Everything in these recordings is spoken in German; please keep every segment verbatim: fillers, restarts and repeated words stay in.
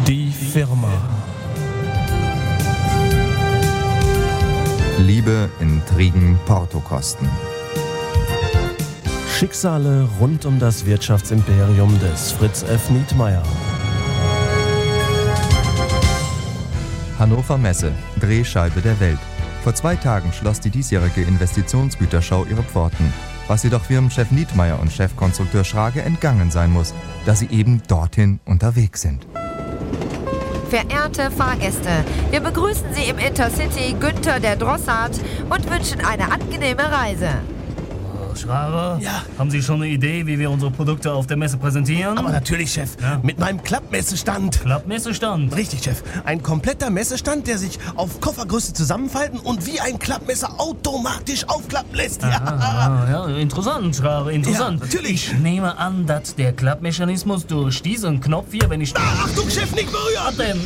Die Firma. Liebe, Intrigen, Portokosten. Schicksale rund um das Wirtschaftsimperium des Fritz F. Nietmeyer. Hannover Messe, Drehscheibe der Welt. Vor zwei Tagen schloss die diesjährige Investitionsgüterschau ihre Pforten. Was jedoch Firmenchef Nietmeyer und Chefkonstrukteur Schrage entgangen sein muss, da sie eben dorthin unterwegs sind. Verehrte Fahrgäste, wir begrüßen Sie im Intercity Günther der Drossard und wünschen eine angenehme Reise. Schrage? Ja. Haben Sie schon eine Idee, wie wir unsere Produkte auf der Messe präsentieren? Aber natürlich, Chef. Ja. Mit meinem Klappmessestand. Klappmessestand. Richtig, Chef. Ein kompletter Messestand, der sich auf Koffergröße zusammenfalten und wie ein Klappmesser automatisch aufklappen lässt. Ja. Ah, ja, interessant, Schrage, interessant. Ja, natürlich. Ich nehme an, dass der Klappmechanismus durch diesen Knopf hier, wenn ich... Ah, Achtung, Chef, nicht berühren! denn?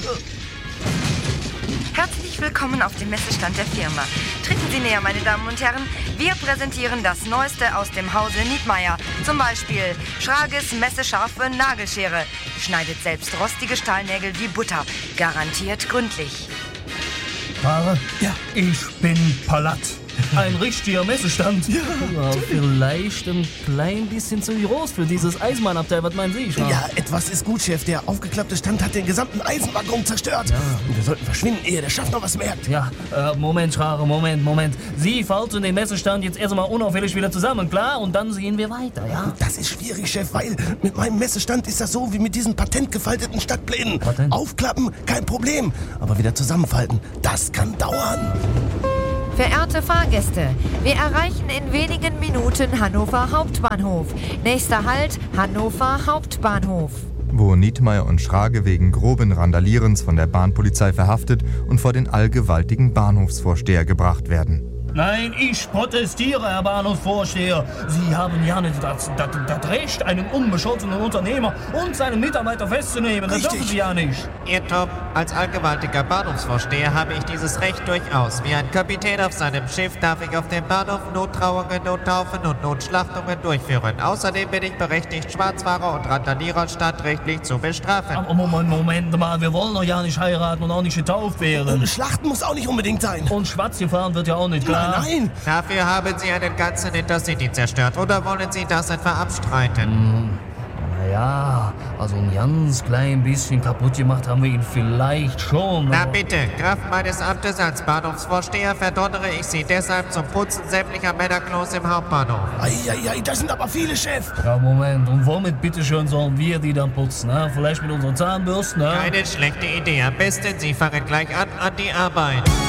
Herzlich willkommen auf dem Messestand der Firma. Treten Sie näher, meine Damen und Herren. Wir präsentieren das Neueste aus dem Hause Nietmeyer. Zum Beispiel Schrages messescharfe Nagelschere. Schneidet selbst rostige Stahlnägel wie Butter. Garantiert gründlich. Schrage? Ja. Ich bin palat. Ein richtiger Messestand. Ja, vielleicht ein klein bisschen zu groß für dieses Eisenbahnabteil. Was meinen Sie, Schrage? Ja, etwas ist gut, Chef. Der aufgeklappte Stand hat den gesamten Eisenwaggon zerstört. Ja. Und wir sollten verschwinden, ehe der Schaffner was merkt. Ja, äh, Moment, Schrage, Moment, Moment. Sie falten den Messestand jetzt erstmal unauffällig wieder zusammen, klar? Und dann sehen wir weiter, ja? Das ist schwierig, Chef, weil mit meinem Messestand ist das so wie mit diesen patentgefalteten Stadtplänen. Patent? Aufklappen, kein Problem. Aber wieder zusammenfalten, das kann dauern. Verehrte Fahrgäste, wir erreichen in wenigen Minuten Hannover Hauptbahnhof. Nächster Halt Hannover Hauptbahnhof. Wo Nietmeyer und Schrage wegen groben Randalierens von der Bahnpolizei verhaftet und vor den allgewaltigen Bahnhofsvorsteher gebracht werden. Nein, ich protestiere, Herr Bahnhofsvorsteher. Sie haben ja nicht das, das, das Recht, einen unbescholtenen Unternehmer und seinen Mitarbeiter festzunehmen. Das Richtig. dürfen Sie ja nicht. Irrtum. Als allgewaltiger Bahnhofsvorsteher habe ich dieses Recht durchaus. Wie ein Kapitän auf seinem Schiff darf ich auf dem Bahnhof Nottrauungen, Nottaufen und Notschlachtungen durchführen. Außerdem bin ich berechtigt, Schwarzfahrer und Randalierer stadtrechtlich zu bestrafen. Aber Moment, Moment mal, wir wollen doch ja nicht heiraten und auch nicht getauft werden. Schlachten muss auch nicht unbedingt sein. Und Schwarz gefahren wird ja auch nicht, klar? Nein, nein. Dafür haben Sie einen ganzen Intercity zerstört. Oder wollen Sie das etwa abstreiten? Naja, also ein ganz klein bisschen kaputt gemacht haben wir ihn vielleicht schon. Na aber- bitte, Kraft meines Amtes als Bahnhofsvorsteher verdonnere ich Sie deshalb zum Putzen sämtlicher Männerklos im Hauptbahnhof. Eieiei, das sind aber viele, Chef. Ja, Moment, und womit bitteschön sollen wir die dann putzen? Ne? Vielleicht mit unseren Zahnbürsten? Ne? Keine schlechte Idee. Am besten Sie fangen gleich an an die Arbeit.